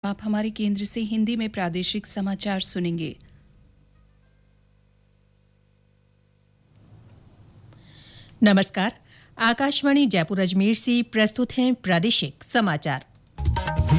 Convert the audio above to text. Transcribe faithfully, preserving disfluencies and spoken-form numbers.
आप हमारे केंद्र से हिंदी में प्रादेशिक समाचार सुनेंगे। नमस्कार, आकाशवाणी जयपुर अजमेर से प्रस्तुत हैं प्रादेशिक समाचार।